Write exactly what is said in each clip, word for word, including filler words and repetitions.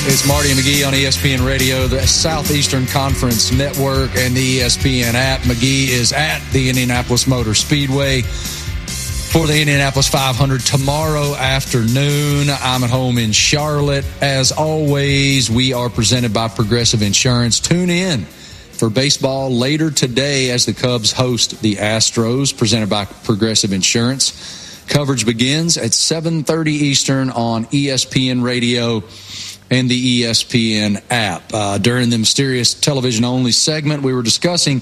It's Marty and McGee on E S P N Radio, the Southeastern Conference Network, and the E S P N app. McGee is at the Indianapolis Motor Speedway for the Indianapolis five hundred tomorrow afternoon. I'm at home in Charlotte. As always, we are presented by Progressive Insurance. Tune in for baseball later today as the Cubs host the Astros, presented by Progressive Insurance. Coverage begins at seven thirty Eastern on E S P N Radio and the E S P N app. Uh, during the Mysterious Television-Only segment, we were discussing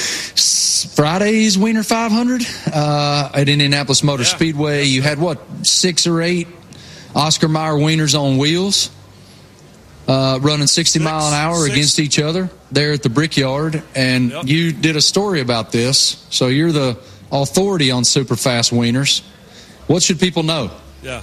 Friday's Wiener five hundred uh, at Indianapolis Motor yeah. Speedway. You had, what, six or eight Oscar Mayer Wieners on wheels uh, running sixty six, mile an hour six. against each other there at the Brickyard. And yep. you did a story about this, so you're the authority on super fast wieners. What should people know? Yeah.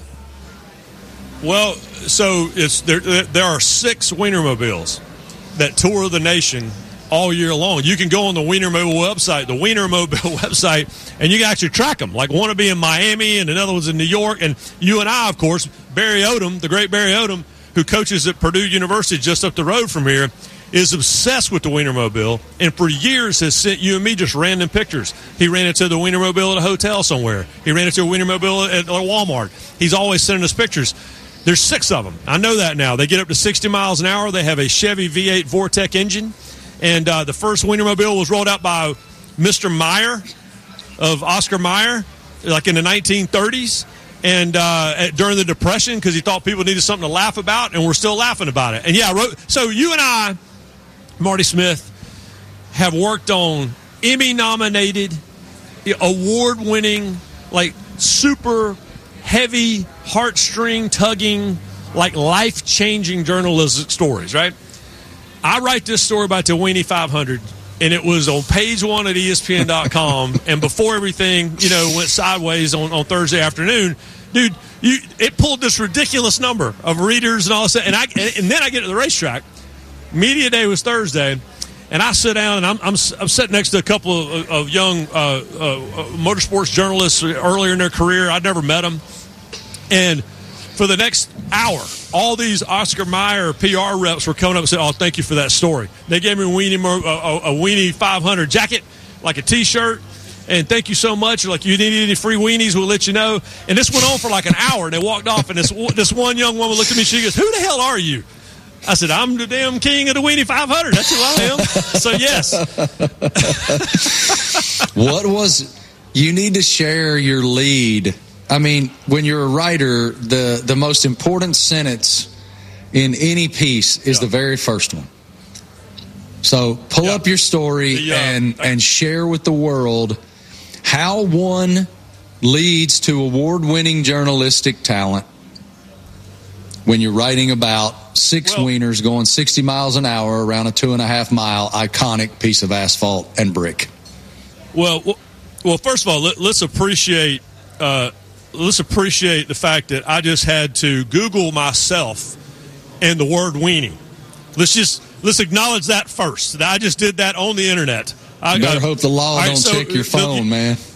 Well, so it's there. There are six Wienermobiles that tour the nation all year long. You can go on the Wienermobile website, the Wienermobile website, and you can actually track them. Like one will be in Miami and another one's in New York. And you and I, of course, Barry Odom, the great Barry Odom, who coaches at Purdue University just up the road from here, is obsessed with the Wienermobile, and for years has sent you and me just random pictures. He ran into the Wienermobile at a hotel somewhere. He ran into a Wienermobile at Walmart. He's always sending us pictures. There's six of them. I know that now. They get up to sixty miles an hour. They have a Chevy V eight Vortec engine. And uh, the first Wienermobile was rolled out by Mister Mayer of Oscar Mayer, like in the nineteen thirties. And uh, at, during the Depression, because he thought people needed something to laugh about, and we're still laughing about it. And, yeah, wrote, so you and I, Marty Smith, have worked on Emmy-nominated, award-winning, like super heavy, heartstring-tugging, like life-changing journalistic stories, right? I write this story about the Weenie five hundred, and it was on page one at E S P N dot com, and before everything, you know, went sideways on, on Thursday afternoon, dude, you it pulled this ridiculous number of readers and all this, and I and, and then I get to the racetrack. Media day was Thursday, and I sit down, and I'm I'm, I'm sitting next to a couple of, of young uh, uh, motorsports journalists earlier in their career. I'd never met them. And for the next hour, all these Oscar Mayer P R reps were coming up and saying, "Oh, thank you for that story." They gave me a Weenie, a, a Weenie five hundred jacket, like a T-shirt, and thank you so much. Like, you need any free weenies, we'll let you know. And this went on for like an hour, and they walked off, and this this one young woman looked at me, she goes, "Who the hell are you?" I said, "I'm the damn king of the Weenie five hundred. That's who I am." So, yes. What was – you need to share your lead. I mean, when you're a writer, the, the most important sentence in any piece is yeah. the very first one. So pull yeah. up your story the, uh, and, I, and share with the world how one leads to award-winning journalistic talent when you're writing about six well, wieners going sixty miles an hour around a two-and-a-half-mile iconic piece of asphalt and brick. Well, well, well first of all, let, let's appreciate uh, – let's appreciate the fact that I just had to Google myself and the word weenie. Let's just let's acknowledge that first. That I just did that on the internet. I better hope the law right, don't so check your phone, the, man.